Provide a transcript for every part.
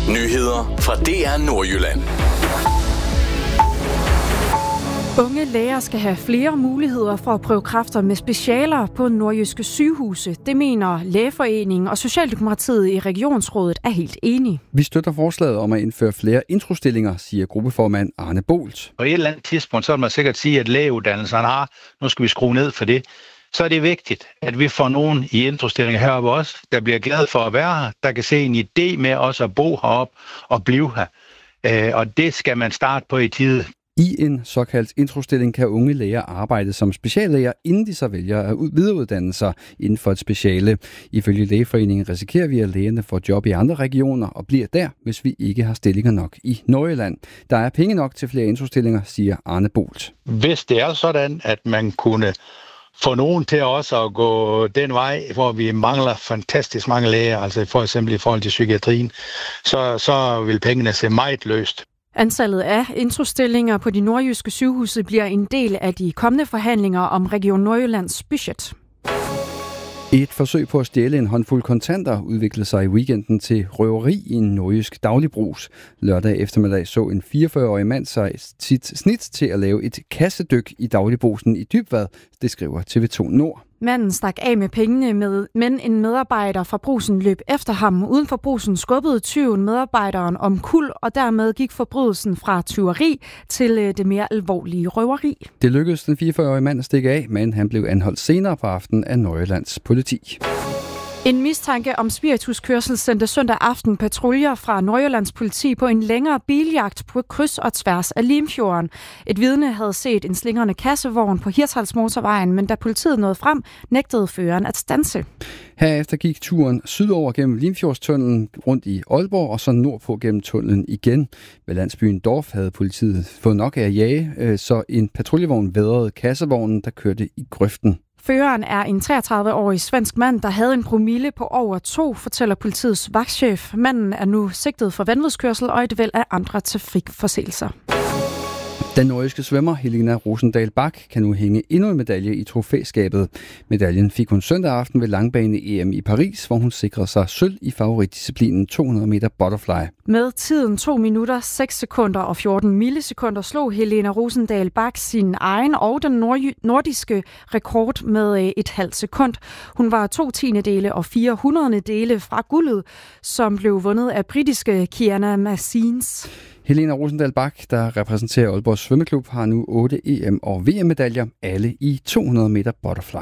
Nyheder fra DR Nordjylland. Unge læger skal have flere muligheder for at prøve kræfter med specialer på nordjyske sygehuse. Det mener Lægeforeningen, og Socialdemokratiet i Regionsrådet er helt enige. Vi støtter forslaget om at indføre flere introstillinger, siger gruppeformand Arne Bolt. På et eller andet tidspunkt, så vil man sikkert sige, at lægeuddannelserne nu skal vi skrue ned for det. Så er det vigtigt, at vi får nogen i introstillinger heroppe også, der bliver glad for at være her, der kan se en idé med også at bo heroppe og blive her. Og det skal man starte på i tide. I en såkaldt introstilling kan unge læger arbejde som speciallæger, inden de så vælger at videreuddanne sig inden for et speciale. Ifølge Lægeforeningen risikerer vi, at lægerne får job i andre regioner og bliver der, hvis vi ikke har stillinger nok i Nordjylland. Der er penge nok til flere introstillinger, siger Arne Bolt. Hvis det er sådan, at man kunne få nogen til også at gå den vej, hvor vi mangler fantastisk mange læger, altså for eksempel i forhold til psykiatrien, så vil pengene se meget løst. Antallet af introstillinger på de nordjyske sygehuse bliver en del af de kommende forhandlinger om Region Nordjyllands budget. Et forsøg på at stjæle en håndfuld kontanter udviklede sig i weekenden til røveri i en nordjysk dagligbrugs. Lørdag eftermiddag så en 44-årig mand sig sit snit til at lave et kassedyk i dagligbrugsen i Dybvad, det skriver TV2 Nord. Manden stak af med pengene, men en medarbejder fra brugsen løb efter ham. Uden for brugsen skubbede tyven medarbejderen omkuld, og dermed gik forbrydelsen fra tyveri til det mere alvorlige røveri. Det lykkedes den 44-årige mand at stikke af, men han blev anholdt senere på aftenen af Nordjyllands politi. En mistanke om spirituskørsel sendte søndag aften patruljer fra Nordjyllands politi på en længere biljagt på kryds og tværs af Limfjorden. Et vidne havde set en slingrende kassevogn på Hirtshalsmotorvejen, men da politiet nåede frem, nægtede føreren at standse. Herefter gik turen sydover gennem Limfjordstunnelen rundt i Aalborg og så nordpå gennem tunnelen igen. Ved landsbyen Dorf havde politiet fået nok af at jage, så en patruljevogn vædrede kassevognen, der kørte i grøften. Føreren er en 33-årig svensk mand, der havde en promille på over 2, fortæller politiets vagtchef. Manden er nu sigtet for vanvidskørsel og et væld af andre trafikforseelser. Den nordjyske svømmer Helena Rosendal Bach kan nu hænge endnu en medalje i trofæskabet. Medaljen fik hun søndag aften ved langbane-EM i Paris, hvor hun sikrede sig sølv i favoritdisciplinen 200 meter butterfly. Med tiden 2 minutter, 6 sekunder og 14 millisekunder slog Helena Rosendal Bach sin egen og den nordiske rekord med et halvt sekund. Hun var 2/10 og 400 fra guldet, som blev vundet af britiske Kiana Massins. Helena Rosendal Bach, der repræsenterer Aalborg Svømmeklub, har nu 8 EM- og VM-medaljer, alle i 200 meter butterfly.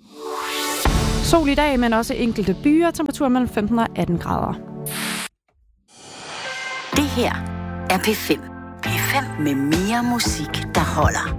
Sol i dag, men også enkelte byer, temperatur mellem 15 og 18 grader. Det her er P5. P5 med mere musik, der holder.